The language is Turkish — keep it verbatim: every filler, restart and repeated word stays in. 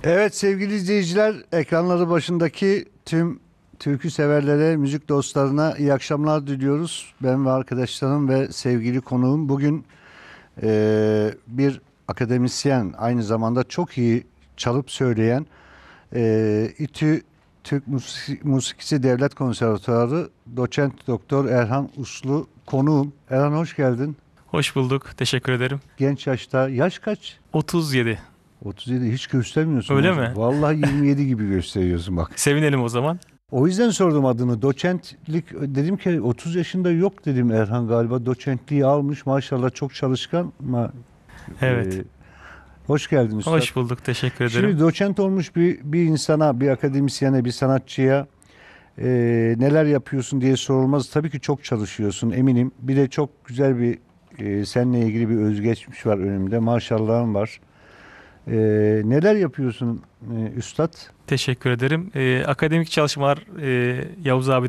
Evet sevgili izleyiciler, ekranları başındaki tüm türkü severlere, müzik dostlarına iyi akşamlar diliyoruz. Ben ve arkadaşlarım ve sevgili konuğum bugün eee, bir akademisyen, aynı zamanda çok iyi çalıp söyleyen eee İTÜ Türk Musiki- Musikisi Devlet Konservatuarı Doçent Doktor Erhan Uslu konuğum. Erhan hoş geldin. Hoş bulduk. Teşekkür ederim. Genç yaşta, yaş kaç? otuz yedi. otuz yedi, hiç göstermiyorsun Öyle maşallah. mi? Vallahi yirmi yedi gibi gösteriyorsun bak. Sevinelim o zaman. O yüzden sordum adını. Doçentlik dedim ki otuz yaşında yok dedim Erhan galiba. Doçentliği almış maşallah, çok çalışkan. Ma, Evet. e, hoş geldin üstad. Hoş bulduk. Teşekkür ederim. Şimdi doçent olmuş bir, bir insana, bir akademisyene, bir sanatçıya e, neler yapıyorsun diye sorulmaz. Tabii ki çok çalışıyorsun eminim. Bir de çok güzel bir e, seninle ilgili bir özgeçmiş var önümde. Maşallahın var. E, neler yapıyorsun e, üstad? Teşekkür ederim. Ee, akademik çalışmalar e, Yavuz abi